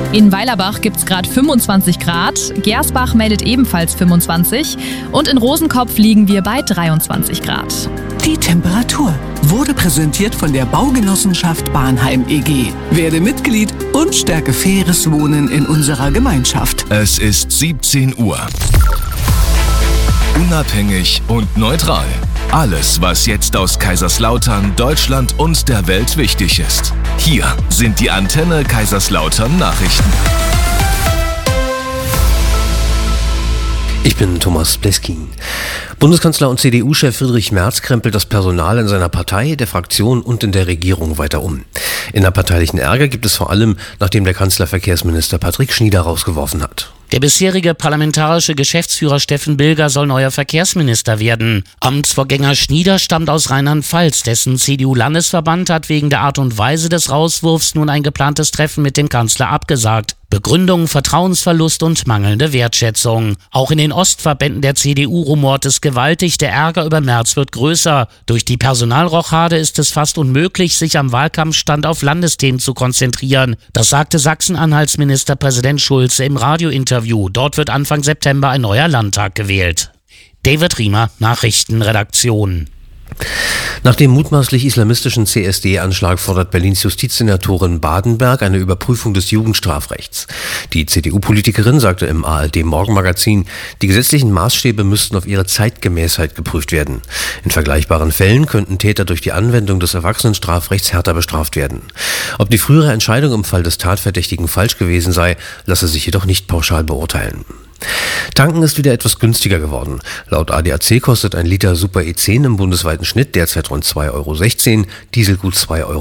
In Weilerbach gibt es gerade 25 Grad, Gersbach meldet ebenfalls 25 und in Rosenkopf liegen wir bei 23 Grad. Die Temperatur wurde präsentiert von der Baugenossenschaft Bahnheim e.G. Werde Mitglied und stärke faires Wohnen in unserer Gemeinschaft. Es ist 17 Uhr. Unabhängig und neutral. Alles, was jetzt aus Kaiserslautern, Deutschland und der Welt wichtig ist. Hier sind die Antenne Kaiserslautern Nachrichten. Ich bin Thomas Bleskin. Bundeskanzler und CDU-Chef Friedrich Merz krempelt das Personal in seiner Partei, der Fraktion und in der Regierung weiter um. Innerparteilichen Ärger gibt es vor allem, nachdem der Kanzler Verkehrsminister Patrick Schnieder rausgeworfen hat. Der bisherige parlamentarische Geschäftsführer Steffen Bilger soll neuer Verkehrsminister werden. Amtsvorgänger Schnieder stammt aus Rheinland-Pfalz. Dessen CDU-Landesverband hat wegen der Art und Weise des Rauswurfs nun ein geplantes Treffen mit dem Kanzler abgesagt. Begründung, Vertrauensverlust und mangelnde Wertschätzung. Auch in den Ostverbänden der CDU rumort es gewaltig. Der Ärger über Merz wird größer. Durch die Personalrochade ist es fast unmöglich, sich am Wahlkampfstand auf Landesthemen zu konzentrieren. Das sagte Sachsen-Anhalts Ministerpräsident Schulze im Radiointerview. Dort wird Anfang September ein neuer Landtag gewählt. David Riemer, Nachrichtenredaktion. Nach dem mutmaßlich islamistischen CSD-Anschlag fordert Berlins Justizsenatorin Badenberg eine Überprüfung des Jugendstrafrechts. Die CDU-Politikerin sagte im ARD-Morgenmagazin, die gesetzlichen Maßstäbe müssten auf ihre Zeitgemäßheit geprüft werden. In vergleichbaren Fällen könnten Täter durch die Anwendung des Erwachsenenstrafrechts härter bestraft werden. Ob die frühere Entscheidung im Fall des Tatverdächtigen falsch gewesen sei, lasse sich jedoch nicht pauschal beurteilen. Tanken ist wieder etwas günstiger geworden. Laut ADAC kostet ein Liter Super E10 im bundesweiten Schnitt derzeit rund 2,16 €, Diesel gut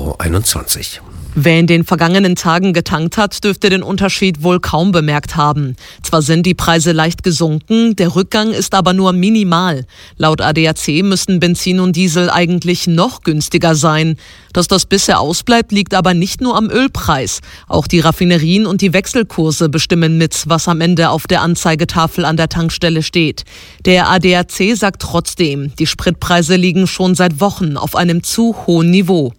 2,21 €. Wer in den vergangenen Tagen getankt hat, dürfte den Unterschied wohl kaum bemerkt haben. Zwar sind die Preise leicht gesunken, der Rückgang ist aber nur minimal. Laut ADAC müssten Benzin und Diesel eigentlich noch günstiger sein. Dass das bisher ausbleibt, liegt aber nicht nur am Ölpreis. Auch die Raffinerien und die Wechselkurse bestimmen mit, was am Ende auf der Anzeigetafel an der Tankstelle steht. Der ADAC sagt trotzdem, die Spritpreise liegen schon seit Wochen auf einem zu hohen Niveau.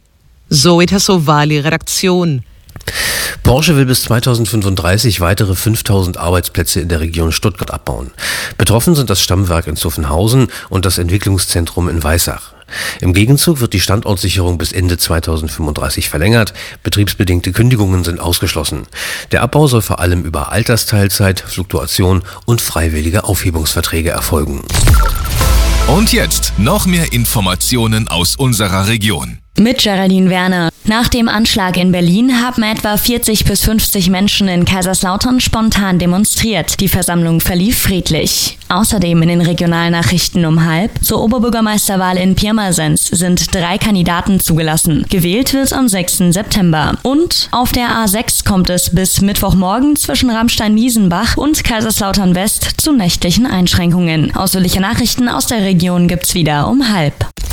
Zoe Tassovali, Redaktion. Porsche will bis 2035 weitere 5000 Arbeitsplätze in der Region Stuttgart abbauen. Betroffen sind das Stammwerk in Zuffenhausen und das Entwicklungszentrum in Weissach. Im Gegenzug wird die Standortsicherung bis Ende 2035 verlängert. Betriebsbedingte Kündigungen sind ausgeschlossen. Der Abbau soll vor allem über Altersteilzeit, Fluktuation und freiwillige Aufhebungsverträge erfolgen. Und jetzt noch mehr Informationen aus unserer Region. Mit Geraldine Werner. Nach dem Anschlag in Berlin haben etwa 40 bis 50 Menschen in Kaiserslautern spontan demonstriert. Die Versammlung verlief friedlich. Außerdem in den Regionalnachrichten um 12:30 zur Oberbürgermeisterwahl in Pirmasens sind 3 Kandidaten zugelassen. Gewählt wird am 6. September. Und auf der A6 kommt es bis Mittwochmorgen zwischen Ramstein-Miesenbach und Kaiserslautern West zu nächtlichen Einschränkungen. Ausführliche Nachrichten aus der Region gibt's wieder um 12:30.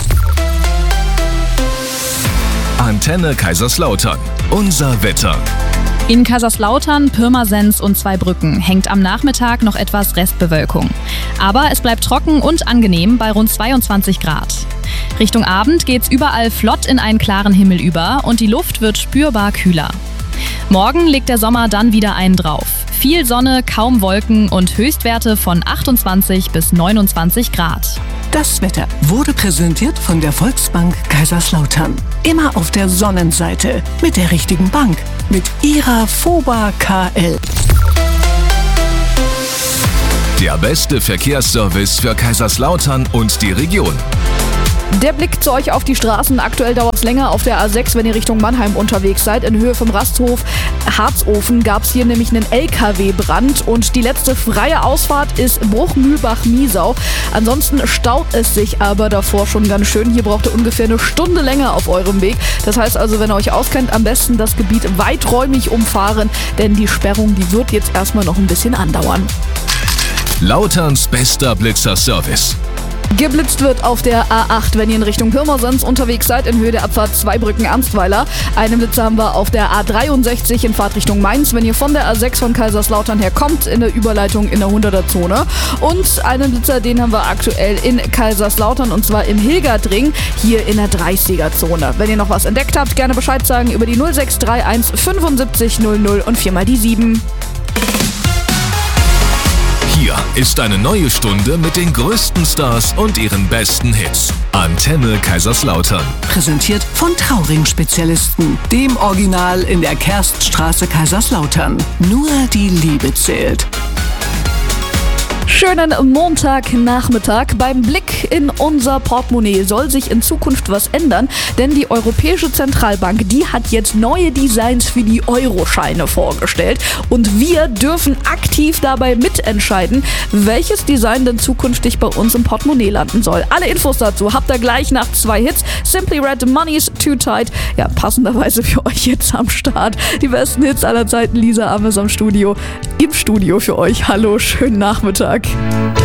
Antenne Kaiserslautern. Unser Wetter. In Kaiserslautern, Pirmasens und Zweibrücken hängt am Nachmittag noch etwas Restbewölkung. Aber es bleibt trocken und angenehm bei rund 22 Grad. Richtung Abend geht's überall flott in einen klaren Himmel über und die Luft wird spürbar kühler. Morgen legt der Sommer dann wieder einen drauf. Viel Sonne, kaum Wolken und Höchstwerte von 28 bis 29 Grad. Das Wetter wurde präsentiert von der Volksbank Kaiserslautern. Immer auf der Sonnenseite mit der richtigen Bank, mit ihrer FOBA KL. Der beste Verkehrsservice für Kaiserslautern und die Region. Der Blick zu euch auf die Straßen. Aktuell dauert es länger auf der A6, wenn ihr Richtung Mannheim unterwegs seid. In Höhe vom Rasthof Harzofen gab es hier nämlich einen LKW-Brand und die letzte freie Ausfahrt ist Bruchmühlbach-Miesau. Ansonsten staut es sich aber davor schon ganz schön. Hier braucht ihr ungefähr eine Stunde länger auf eurem Weg. Das heißt also, wenn ihr euch auskennt, am besten das Gebiet weiträumig umfahren, denn die Sperrung, die wird jetzt erstmal noch ein bisschen andauern. Lauterns bester Blitzerservice. Geblitzt wird auf der A8, wenn ihr in Richtung Pirmasens unterwegs seid, in Höhe der Abfahrt Zweibrücken-Ernstweiler. Einen Blitzer haben wir auf der A63 in Fahrtrichtung Mainz, wenn ihr von der A6 von Kaiserslautern her kommt, in der Überleitung in der 100er-Zone. Und einen Blitzer, den haben wir aktuell in Kaiserslautern, und zwar im Hilgerdring, hier in der 30er-Zone. Wenn ihr noch was entdeckt habt, gerne Bescheid sagen über die 0631 75 00 und 4 mal die 7. Hier ist eine neue Stunde mit den größten Stars und ihren besten Hits. Antenne Kaiserslautern. Präsentiert von Trauring-Spezialisten, dem Original in der Kerststraße Kaiserslautern. Nur die Liebe zählt. Schönen Montagnachmittag. Beim Blick in unser Portemonnaie soll sich in Zukunft was ändern, denn die Europäische Zentralbank, die hat jetzt neue Designs für die Euroscheine vorgestellt und wir dürfen aktiv dabei mitentscheiden, welches Design denn zukünftig bei uns im Portemonnaie landen soll. Alle Infos dazu habt ihr gleich nach 2 Hits. Simply Red, Money's Too Tight. Ja, passenderweise für euch jetzt am Start. Die besten Hits aller Zeiten. Lisa Ames im Studio für euch. Hallo, schönen Nachmittag.